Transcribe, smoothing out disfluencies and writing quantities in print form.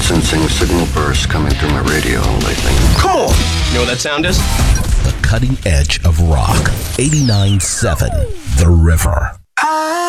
sensing signal bursts coming through my radio lately. Come on! You know what that sound is? The cutting edge of rock. 89.7 The River.